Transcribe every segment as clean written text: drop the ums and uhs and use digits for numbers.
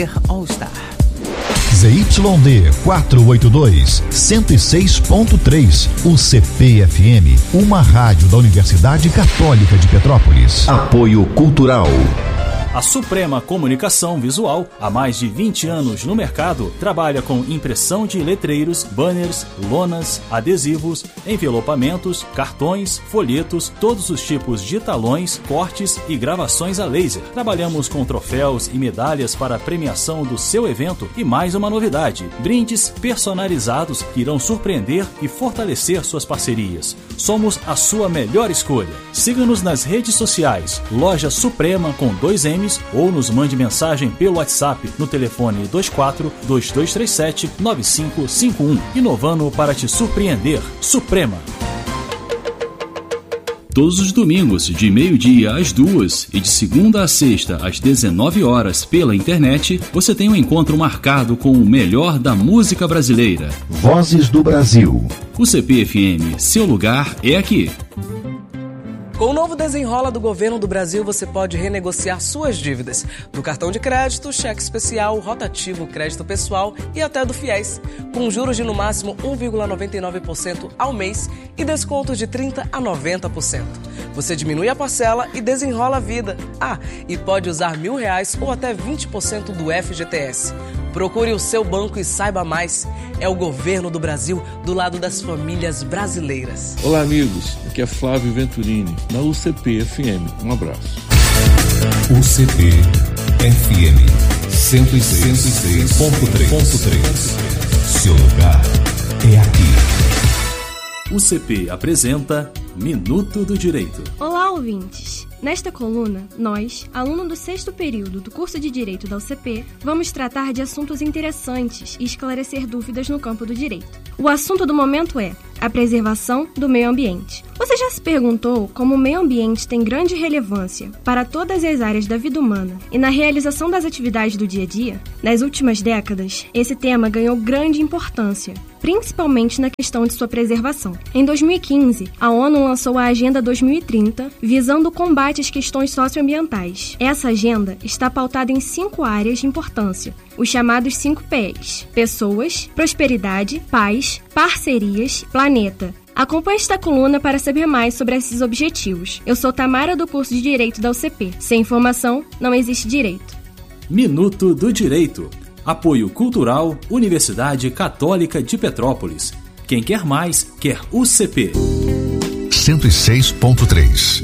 All Star. ZYD 482, 106.3, UCP-FM, uma rádio da Universidade Católica de Petrópolis. Apoio Cultural. A Suprema Comunicação Visual, há mais de 20 anos no mercado, trabalha com impressão de letreiros, banners, lonas, adesivos, envelopamentos, cartões, folhetos, todos os tipos de talões, cortes e gravações a laser. Trabalhamos com troféus e medalhas para a premiação do seu evento e mais uma novidade, brindes personalizados que irão surpreender e fortalecer suas parcerias. Somos a sua melhor escolha. Siga-nos nas redes sociais, Loja Suprema com 2 M's, ou nos mande mensagem pelo WhatsApp no telefone 24-2237-9551. Inovando para te surpreender. Suprema. Todos os domingos, de meio-dia às 2 e de segunda a sexta às 19 horas pela internet, você tem um encontro marcado com o melhor da música brasileira. Vozes do Brasil. UCP-FM, seu lugar é aqui. Com o novo Desenrola do Governo do Brasil, você pode renegociar suas dívidas do cartão de crédito, cheque especial, rotativo, crédito pessoal e até do FIES, com juros de no máximo 1,99% ao mês e descontos de 30% a 90%. Você diminui a parcela e desenrola a vida. E pode usar R$1.000 ou até 20% do FGTS. Procure o seu banco e saiba mais. É o Governo do Brasil do lado das famílias brasileiras. Olá, amigos. Aqui é Flávio Venturini, na UCP-FM. Um abraço. UCP-FM 106.3. Seu lugar é aqui. UCP apresenta Minuto do Direito. Olá, ouvintes! Nesta coluna, nós, alunos do 6º período do curso de Direito da UCP, vamos tratar de assuntos interessantes e esclarecer dúvidas no campo do direito. O assunto do momento é a preservação do meio ambiente. Você já se perguntou como o meio ambiente tem grande relevância para todas as áreas da vida humana e na realização das atividades do dia a dia? Nas últimas décadas, esse tema ganhou grande importância, principalmente na questão de sua preservação. Em 2015, a ONU lançou a Agenda 2030, visando o combate às questões socioambientais. Essa agenda está pautada em 5 áreas de importância, os chamados 5 P's: pessoas, prosperidade, paz, parcerias, planeta. Acompanhe esta coluna para saber mais sobre esses objetivos. Eu sou Tamara, do curso de Direito da UCP. Sem informação, não existe direito. Minuto do Direito. Apoio Cultural, Universidade Católica de Petrópolis. Quem quer mais, quer UCP. 106.3.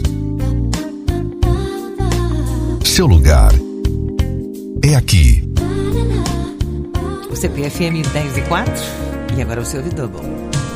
Seu lugar é aqui. UCP-FM 10 e 4. E agora o seu ouvidor bom.